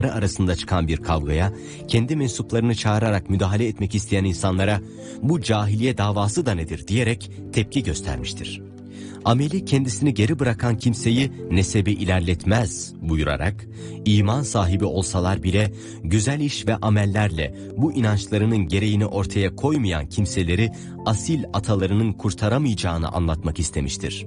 arasında çıkan bir kavgaya kendi mensuplarını çağırarak müdahale etmek isteyen insanlara bu cahiliye davası da nedir diyerek tepki göstermiştir. Ameli kendisini geri bırakan kimseyi nesebi ilerletmez buyurarak, iman sahibi olsalar bile güzel iş ve amellerle bu inançlarının gereğini ortaya koymayan kimseleri asil atalarının kurtaramayacağını anlatmak istemiştir.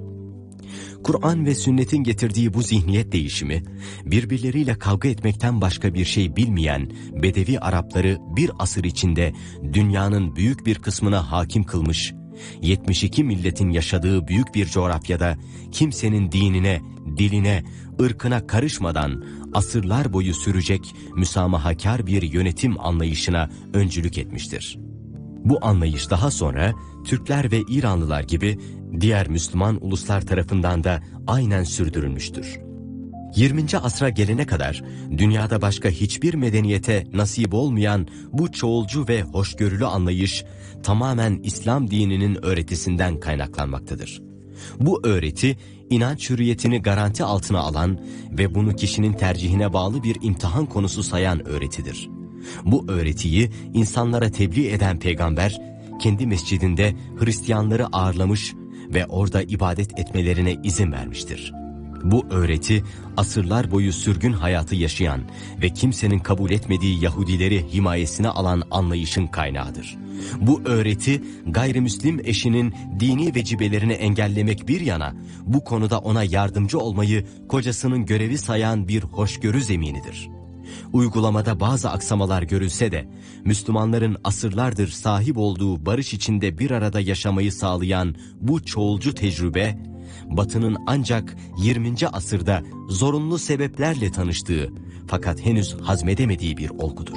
Kur'an ve sünnetin getirdiği bu zihniyet değişimi, birbirleriyle kavga etmekten başka bir şey bilmeyen Bedevi Arapları bir asır içinde dünyanın büyük bir kısmına hakim kılmış, 72 milletin yaşadığı büyük bir coğrafyada kimsenin dinine, diline, ırkına karışmadan asırlar boyu sürecek müsamahakar bir yönetim anlayışına öncülük etmiştir. Bu anlayış daha sonra Türkler ve İranlılar gibi diğer Müslüman uluslar tarafından da aynen sürdürülmüştür. 20. asra gelene kadar dünyada başka hiçbir medeniyete nasip olmayan bu çoğulcu ve hoşgörülü anlayış tamamen İslam dininin öğretisinden kaynaklanmaktadır. Bu öğreti inanç hürriyetini garanti altına alan ve bunu kişinin tercihine bağlı bir imtihan konusu sayan öğretidir. Bu öğretiyi insanlara tebliğ eden peygamber kendi mescidinde Hristiyanları ağırlamış ve orada ibadet etmelerine izin vermiştir. Bu öğreti asırlar boyu sürgün hayatı yaşayan ve kimsenin kabul etmediği Yahudileri himayesine alan anlayışın kaynağıdır. Bu öğreti gayrimüslim eşinin dini vecibelerini engellemek bir yana bu konuda ona yardımcı olmayı kocasının görevi sayan bir hoşgörü zeminidir. Uygulamada bazı aksamalar görülse de Müslümanların asırlardır sahip olduğu barış içinde bir arada yaşamayı sağlayan bu çoğulcu tecrübe, Batı'nın ancak 20. asırda zorunlu sebeplerle tanıştığı fakat henüz hazmedemediği bir olgudur.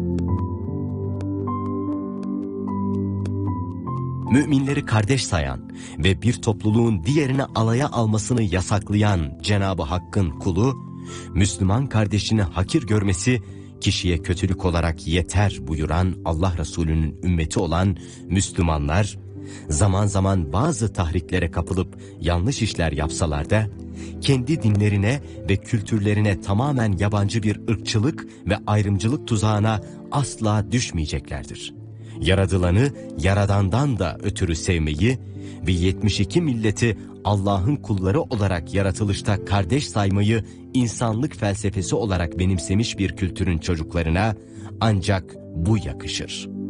Müminleri kardeş sayan ve bir topluluğun diğerini alaya almasını yasaklayan Cenab-ı Hakk'ın kulu, Müslüman kardeşini hakir görmesi, kişiye kötülük olarak yeter buyuran Allah Resulü'nün ümmeti olan Müslümanlar, zaman zaman bazı tahriklere kapılıp yanlış işler yapsalar da, kendi dinlerine ve kültürlerine tamamen yabancı bir ırkçılık ve ayrımcılık tuzağına asla düşmeyeceklerdir. Yaradılanı Yaradan'dan da ötürü sevmeyi ve 72 milleti Allah'ın kulları olarak yaratılışta kardeş saymayı insanlık felsefesi olarak benimsemiş bir kültürün çocuklarına ancak bu yakışır.